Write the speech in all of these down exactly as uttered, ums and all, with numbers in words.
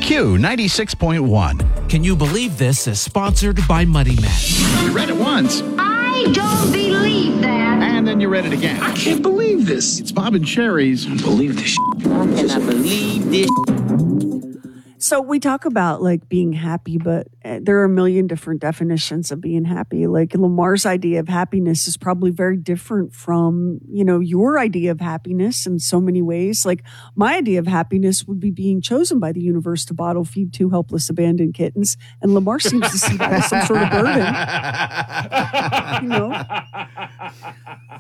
Q ninety-six point one. Can You Believe This is sponsored by Money Man. You read it once. I don't believe that. And then you read it again. I can't believe this. It's Bob and Sherry's. I believe this. I cannot believe this. So we talk about like being happy, but there are a million different definitions of being happy. Like Lamar's idea of happiness is probably very different from, you know, your idea of happiness in so many ways. Like my idea of happiness would be being chosen by the universe to bottle feed two helpless abandoned kittens. And Lamar seems to see that as some sort of burden. You know?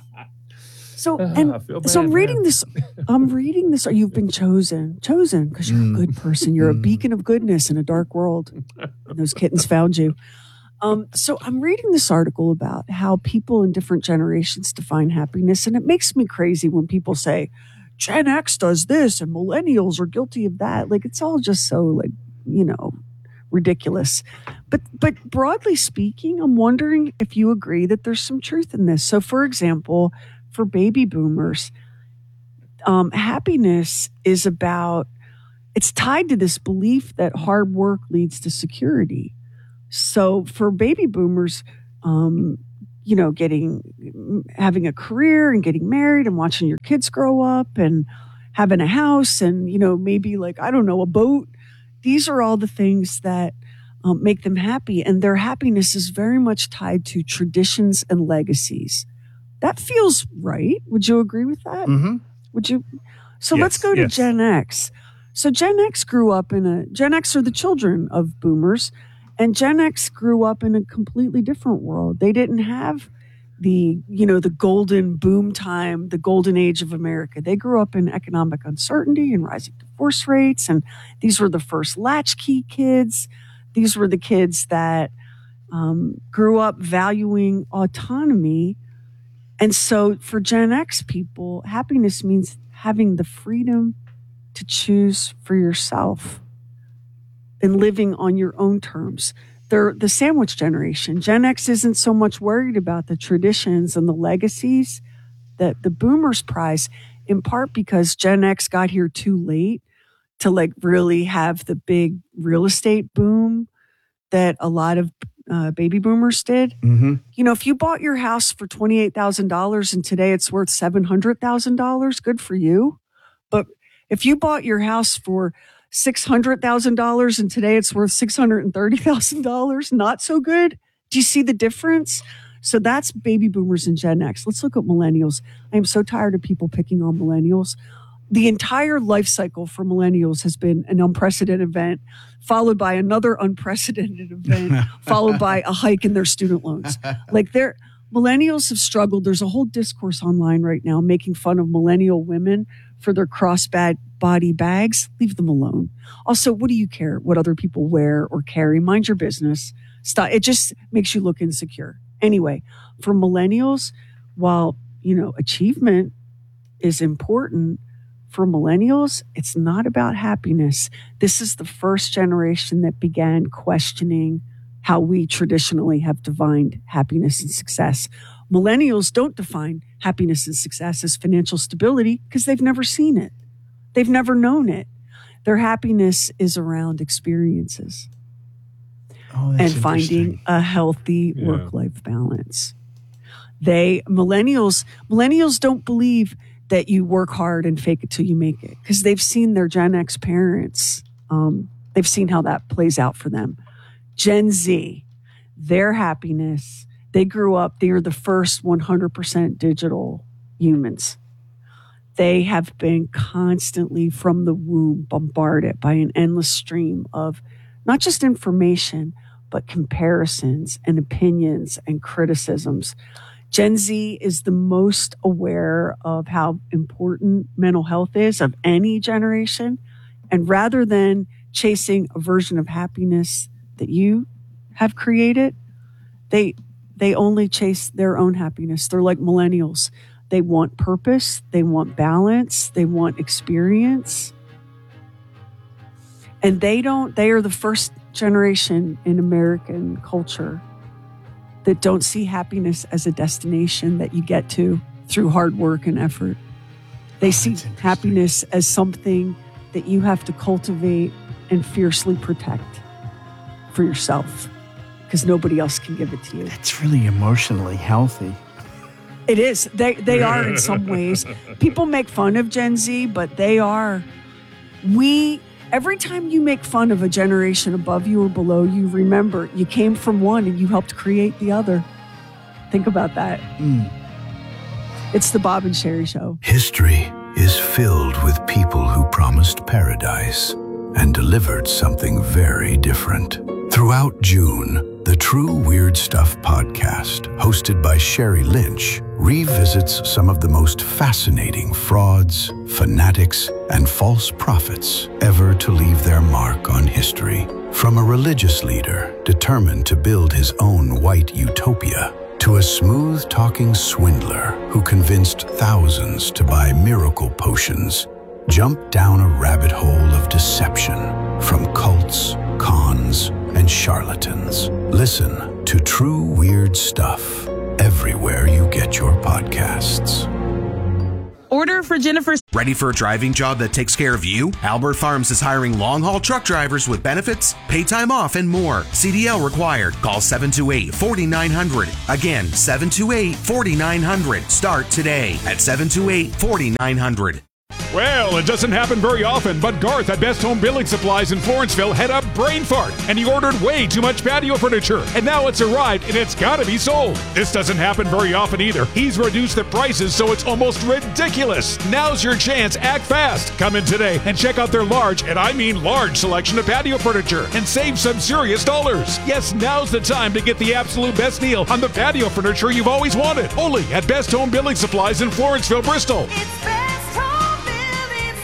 So and so I'm reading this. I'm reading this. You've been chosen, chosen because you're a good person. You're a beacon of goodness in a dark world. And those kittens found you. Um, so I'm reading this article about how people in different generations define happiness, and it makes me crazy when people say Gen X does this and millennials are guilty of that. Like it's all just so like you know ridiculous. But but broadly speaking, I'm wondering if you agree that there's some truth in this. So, for example. For baby boomers, um, happiness is about, it's tied to this belief that hard work leads to security. So for baby boomers, um, you know, getting, having a career and getting married and watching your kids grow up and having a house and, you know, maybe like, I don't know, a boat. These are all the things that um, make them happy. And their happiness is very much tied to traditions and legacies. That feels right. Would you agree with that? Mm-hmm. Would you? So Yes, let's go to yes. Gen X. So Gen X grew up in a, Gen X are the children of boomers, and Gen X grew up in a completely different world. They didn't have the, you know, the golden boom time, the golden age of America. They grew up in economic uncertainty and rising divorce rates. And these were the first latchkey kids. These were the kids that um, grew up valuing autonomy. And so for Gen X people, happiness means having the freedom to choose for yourself and living on your own terms. They're the sandwich generation. Gen X isn't so much worried about the traditions and the legacies that the boomers prize, in part because Gen X got here too late to like really have the big real estate boom that a lot of Uh, baby boomers did. Mm-hmm. You know, if you bought your house for twenty-eight thousand dollars and today it's worth seven hundred thousand dollars, good for you. But if you bought your house for six hundred thousand dollars and today it's worth six hundred thirty thousand dollars, not so good. Do you see the difference? So that's baby boomers and Gen X. Let's look at millennials. I am so tired of people picking on millennials. The entire life cycle for millennials has been an unprecedented event, followed by another unprecedented event, followed by a hike in their student loans. Like they're millennials have struggled. There's a whole discourse online right now making fun of millennial women for their cross-body bags. Leave them alone. Also, what do you care what other people wear or carry? Mind your business. Stop. It just makes you look insecure. Anyway, for millennials, while, you know, achievement is important, for millennials, it's not about happiness. This is the first generation that began questioning how we traditionally have defined happiness and success. Millennials don't define happiness and success as financial stability because they've never seen it. They've never known it. Their happiness is around experiences Oh, and finding a healthy Yeah. work-life balance. They, millennials, millennials don't believe that you work hard and fake it till you make it because they've seen their Gen X parents. Um, they've seen how that plays out for them. Gen Z, their happiness, they grew up, they are the first one hundred percent digital humans. They have been constantly from the womb bombarded by an endless stream of not just information, but comparisons and opinions and criticisms. Gen Z is the most aware of how important mental health is of any generation. And rather than chasing a version of happiness that you have created, they they only chase their own happiness. They're like millennials. They want purpose, they want balance, they want experience. And they don't, they are the first generation in American culture that don't see happiness as a destination that you get to through hard work and effort. They see happiness as something that you have to cultivate and fiercely protect for yourself, because nobody else can give it to you. It's really emotionally healthy. It is. They they are in some ways. People make fun of Gen Z, but they are. We every time you make fun of a generation above you or below you, remember you came from one and you helped create the other. Think about that. Mm. It's the Bob and Sherry Show. History is filled with people who promised paradise and delivered something very different. Throughout June, the True Weird Stuff podcast, hosted by Sherry Lynch, revisits some of the most fascinating frauds, fanatics, and false prophets ever to leave their mark on history. From a religious leader determined to build his own white utopia, to a smooth-talking swindler who convinced thousands to buy miracle potions, jump down a rabbit hole of deception from cults, cons, and charlatans. Listen to True Weird Stuff everywhere you get your podcasts. Order for Jennifer's. Ready for a driving job that takes care of you? Albert Farms is hiring long-haul truck drivers with benefits, paid time off, and more. C D L required. Call seven two eight, four nine zero zero. Again, seven two eight, four nine zero zero. Start today at seven two eight, four nine zero zero. Well, it doesn't happen very often, but Garth at Best Home Building Supplies in Florenceville had a brain fart, and he ordered way too much patio furniture, and now it's arrived, and it's gotta be sold. This doesn't happen very often either. He's reduced the prices, so it's almost ridiculous. Now's your chance. Act fast. Come in today and check out their large, and I mean large, selection of patio furniture, and save some serious dollars. Yes, now's the time to get the absolute best deal on the patio furniture you've always wanted. Only at Best Home Building Supplies in Florenceville, Bristol. It's Best Home Building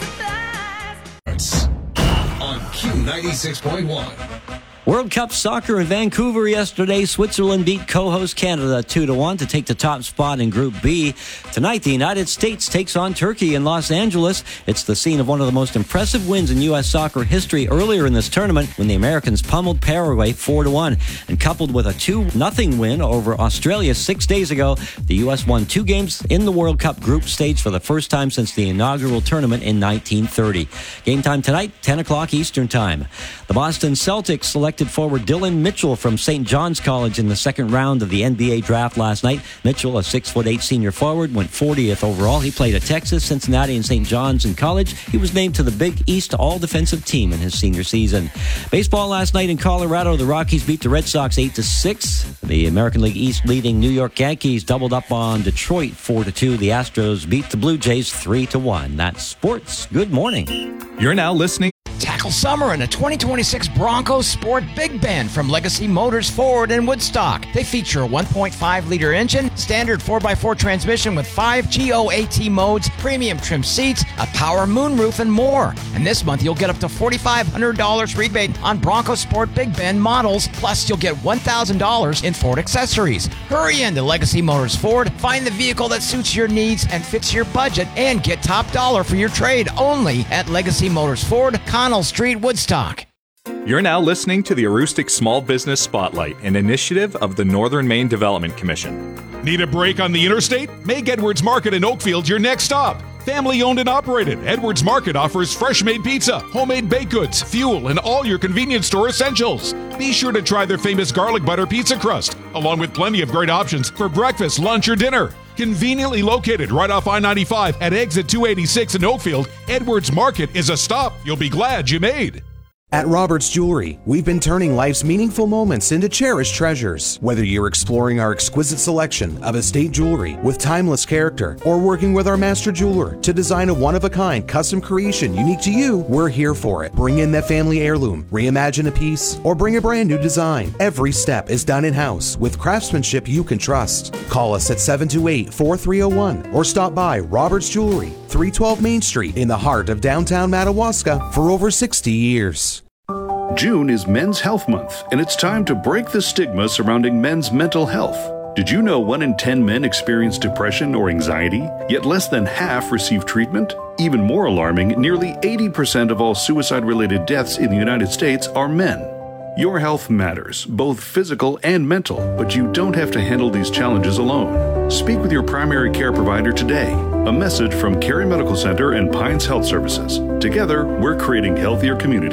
Supplies. On Q ninety-six point one. World Cup soccer in Vancouver yesterday. Switzerland beat co-host Canada two to one to take the top spot in Group B. Tonight, the United States takes on Turkey in Los Angeles. It's the scene of one of the most impressive wins in U S soccer history earlier in this tournament when the Americans pummeled Paraguay four to one. And coupled with a two nothing win over Australia six days ago, the U S won two games in the World Cup group stage for the first time since the inaugural tournament in nineteen thirty. Game time tonight, ten o'clock Eastern Time. The Boston Celtics selected forward Dylan Mitchell from Saint John's College in the second round of the N B A draft last night. Mitchell, a six foot eight senior forward, went fortieth overall. He played at Texas, Cincinnati, and Saint John's in college. He was named to the Big East All-Defensive Team in his senior season. Baseball last night in Colorado, the Rockies beat the Red Sox eight to six. The American League East leading New York Yankees doubled up on Detroit four to two. The Astros beat the Blue Jays three to one. That's sports. Good morning. You're now listening. Tackle summer in a twenty twenty-six Bronco Sport Big Bend from Legacy Motors Ford in Woodstock. They feature a one point five liter engine, standard four by four transmission with five G O A T modes, premium trim seats, a power moonroof, and more. And this month you'll get up to four thousand five hundred dollars rebate on Bronco Sport Big Bend models, plus you'll get one thousand dollars in Ford accessories. Hurry in to Legacy Motors Ford, find the vehicle that suits your needs and fits your budget, and get top dollar for your trade only at Legacy Motors Ford, Connell Street, Woodstock. You're now listening to the Aroostook Small Business Spotlight, an initiative of the Northern Maine Development Commission. Need a break on the interstate? Make Edwards Market in Oakfield your next stop. Family owned and operated, Edwards Market offers fresh made pizza, homemade baked goods, fuel, and all your convenience store essentials. Be sure to try their famous garlic butter pizza crust, along with plenty of great options for breakfast, lunch, or dinner. Conveniently located right off I ninety-five at exit two eighty-six in Oakfield, Edwards Market is a stop you'll be glad you made. At Roberts Jewelry, we've been turning life's meaningful moments into cherished treasures. Whether you're exploring our exquisite selection of estate jewelry with timeless character or working with our master jeweler to design a one-of-a-kind custom creation unique to you, we're here for it. Bring in that family heirloom, reimagine a piece, or bring a brand new design. Every step is done in-house with craftsmanship you can trust. Call us at seven two eight, four three zero one or stop by Roberts Jewelry, three twelve Main Street in the heart of downtown Madawaska for over sixty years. June is Men's Health Month, and it's time to break the stigma surrounding men's mental health. Did you know one in ten men experience depression or anxiety, yet less than half receive treatment? Even more alarming, nearly eighty percent of all suicide-related deaths in the United States are men. Your health matters, both physical and mental, but you don't have to handle these challenges alone. Speak with your primary care provider today. A message from Cary Medical Center and Pines Health Services. Together, we're creating healthier communities.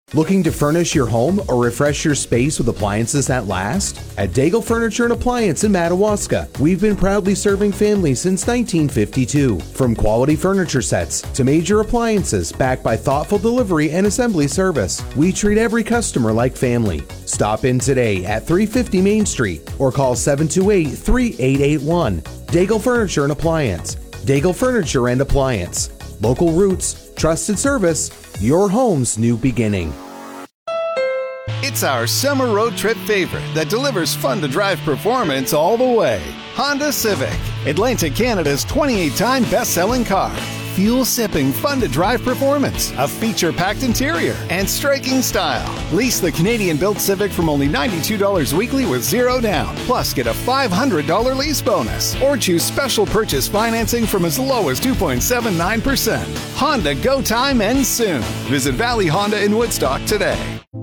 Looking to furnish your home or refresh your space with appliances that last? At Daigle Furniture and Appliance in Madawaska, we've been proudly serving families since nineteen fifty-two. From quality furniture sets to major appliances backed by thoughtful delivery and assembly service, we treat every customer like family. Stop in today at three fifty Main Street or call seven two eight, three eight eight one. Daigle Furniture and Appliance. Daigle Furniture and Appliance. Local roots, trusted service, your home's new beginning. It's our summer road trip favorite that delivers fun-to-drive performance all the way. Honda Civic, Atlantic Canada's twenty-eight time best-selling car. Fuel-sipping, fun-to-drive performance, a feature-packed interior, and striking style. Lease the Canadian-built Civic from only ninety-two dollars weekly with zero down. Plus, get a five hundred dollars lease bonus. Or choose special purchase financing from as low as two point seven nine percent. Honda Go Time ends soon. Visit Valley Honda in Woodstock today.